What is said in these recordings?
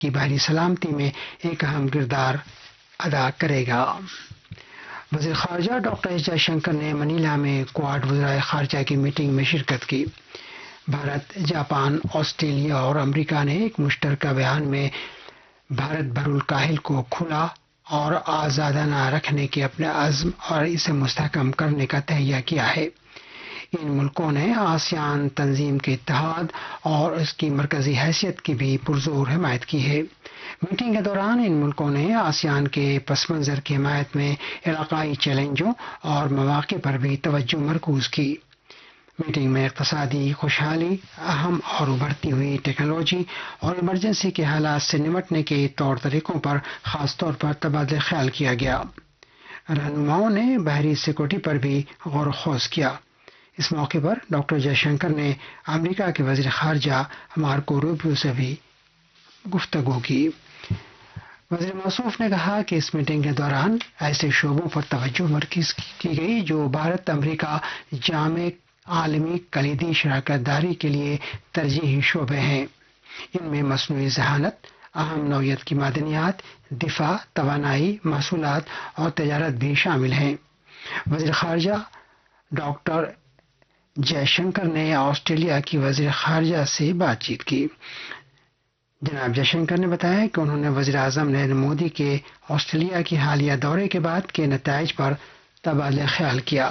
کی بحری سلامتی میں ایک اہم کردار ادا کرے گا۔ وزیر خارجہ ڈاکٹر ایس جے شنکر نے منیلا میں کوآڈ وزرائے خارجہ کی میٹنگ میں شرکت کی۔ بھارت، جاپان، آسٹریلیا اور امریکہ نے ایک مشترکہ بیان میں بھارت بر الکاہل کو کھلا اور آزادانہ رکھنے کے اپنے عزم اور اسے مستحکم کرنے کا تہیہ کیا ہے۔ ان ملکوں نے آسیان تنظیم کے اتحاد اور اس کی مرکزی حیثیت کی بھی پرزور حمایت کی ہے۔ میٹنگ کے دوران ان ملکوں نے آسیان کے پس منظر کی حمایت میں علاقائی چیلنجوں اور مواقع پر بھی توجہ مرکوز کی۔ میٹنگ میں اقتصادی خوشحالی، اہم اور ابھرتی ہوئی ٹیکنالوجی اور ایمرجنسی کے حالات سے نمٹنے کے طور طریقوں پر خاص طور پر تبادلہ خیال کیا گیا۔ رہنماؤں نے بحری سیکورٹی پر بھی غور و خوض کیا۔ اس موقع پر ڈاکٹر جے شنکر نے امریکہ کے وزیر خارجہ مارکو روبیو سے بھی گفتگو کی۔ وزیر موصوف نے کہا کہ اس میٹنگ کے دوران ایسے شعبوں پر توجہ مرکوز کی گئی جو بھارت امریکہ جامع عالمی کلیدی شراکت داری کے لیے ترجیحی شعبے ہیں۔ ان میں مصنوعی ذہانت، اہم نوعیت کی معدنیات، دفاع، توانائی، محصولات اور تجارت بھی شامل ہیں۔ وزیر خارجہ ڈاکٹر جے شنکر نے آسٹریلیا کی وزیر خارجہ سے بات چیت کی۔ جناب جے شنکر نے بتایا کہ انہوں نے وزیر اعظم نریندر مودی کے آسٹریلیا کے حالیہ دورے کے بعد کے نتائج پر تبادلہ خیال کیا۔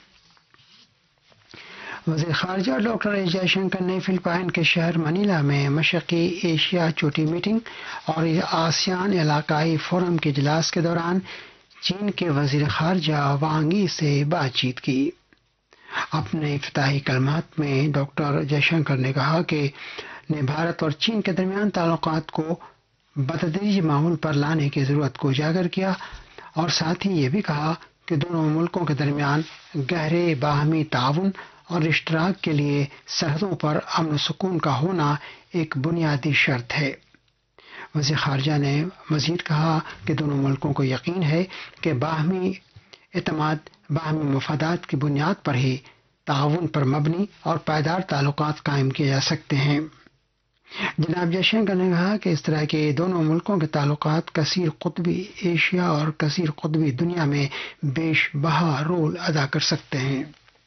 وزیر خارجہ ڈاکٹر ایس جے شنکر نے فلپائن کے شہر منیلا میں مشرقی ایشیا چوٹی میٹنگ اور آسیان علاقائی فورم کے اجلاس کے دوران چین کے وزیر خارجہ وانگ ای سے بات چیت کی۔ اپنے افتتاحی کلمات میں ڈاکٹر جے شنکر نے کہا کہ نے بھارت اور چین کے درمیان تعلقات کو بتدریج معمول پر لانے کی ضرورت کو اجاگر کیا اور ساتھ ہی یہ بھی کہا کہ دونوں ملکوں کے درمیان گہرے باہمی تعاون اور اشتراک کے لیے سرحدوں پر امن و سکون کا ہونا ایک بنیادی شرط ہے۔ وزیر خارجہ نے مزید کہا کہ دونوں ملکوں کو یقین ہے کہ باہمی اعتماد، باہمی مفادات کی بنیاد پر ہی تعاون پر مبنی اور پائیدار تعلقات قائم کیے جا سکتے ہیں۔ جناب جے شنکر نے کہا کہ اس طرح کے دونوں ملکوں کے تعلقات کثیر قطبی ایشیا اور کثیر قطبی دنیا میں بیش بہا رول ادا کر سکتے ہیں۔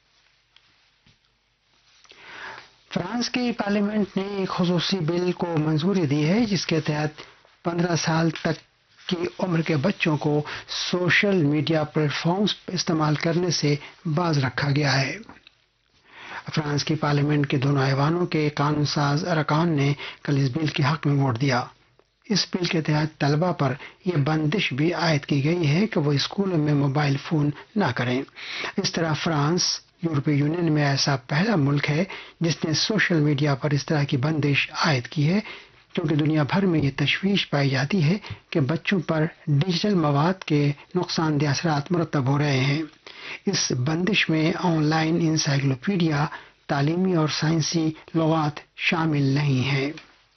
فرانس کی پارلیمنٹ نے ایک خصوصی بل کو منظوری دی ہے جس کے تحت 15 سال تک کی عمر کے بچوں کو سوشل میڈیا پلیٹ فارمز استعمال کرنے سے باز رکھا گیا ہے۔ فرانس کی پارلیمنٹ کے دونوں ایوانوں کے قانون ساز ارکان نے کل اس بل کے حق میں ووٹ دیا۔ اس بل کے تحت طلبہ پر یہ بندش بھی عائد کی گئی ہے کہ وہ اسکولوں میں موبائل فون نہ کریں۔ اس طرح فرانس یورپی یونین میں ایسا پہلا ملک ہے جس نے سوشل میڈیا پر اس طرح کی بندش عائد کی ہے، کیونکہ دنیا بھر میں یہ تشویش پائی جاتی ہے کہ بچوں پر ڈیجیٹل مواد کے نقصان دہ اثرات مرتب ہو رہے ہیں۔ اس بندش میں آن لائن انسائکلوپیڈیا، تعلیمی اور سائنسی لغات شامل نہیں ہیں۔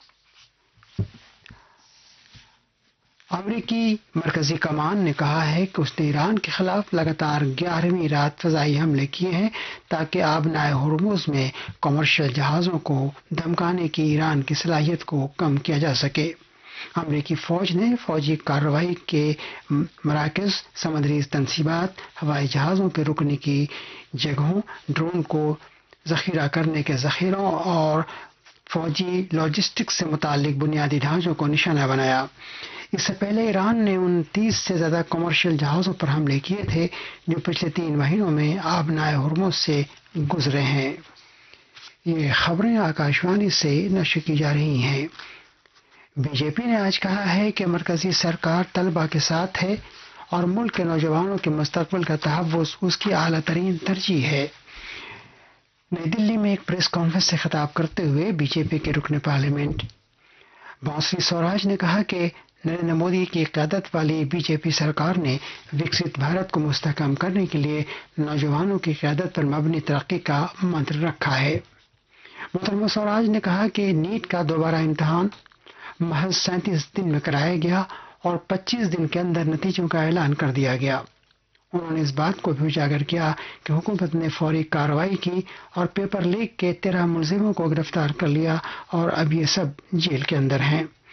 امریکی مرکزی کمان نے کہا ہے کہ اس نے ایران کے خلاف لگاتار 11ویں رات فضائی حملے کیے ہیں تاکہ آبنائے ہرمز میں کمرشل جہازوں کو دھمکانے کی ایران کی صلاحیت کو کم کیا جا سکے۔ امریکی فوج نے فوجی کارروائی کے مراکز، سمندری تنصیبات، ہوائی جہازوں کے رکنے کی جگہوں، ڈرون کو ذخیرہ کرنے کے ذخیروں اور فوجی لاجسٹکس سے متعلق بنیادی ڈھانچوں کو نشانہ بنایا۔ اس سے پہلے ایران نے 29 سے زیادہ کمرشل جہازوں پر حملے کیے تھے جو پچھلے 3 مہینوں میں آبنائے ہرمز سے گزرے ہیں۔ یہ خبریں آکاشوانی سے نشر کی جا رہی ہیں۔ بی جے پی نے آج کہا ہے کہ مرکزی سرکار طلبہ کے ساتھ ہے اور ملک کے نوجوانوں کے مستقبل کا تحفظ اس کی اعلیٰ ترین ترجیح ہے۔ نئی دلی میں ایک پریس کانفرنس سے خطاب کرتے ہوئے بی جے پی کے رکن پارلیمنٹ بانسری سوراج نے کہا کہ نریندر مودی کی قیادت والی بی جے پی سرکار نے وکست بھارت کو مستحکم کرنے کے لیے نوجوانوں کی قیادت پر مبنی ترقی کا منتر رکھا ہے۔ محترمہ سوراج نے کہا کہ نیٹ کا دوبارہ امتحان محض 37 دن میں کرایا گیا اور 25 دن کے اندر نتیجوں کا اعلان کر دیا گیا۔ انہوں نے اس بات کو بھی اجاگر کیا کہ حکومت نے فوری کارروائی کی اور پیپر لیک کے 13 ملزموں کو گرفتار کر لیا اور اب یہ سب جیل کے اندر ہیں۔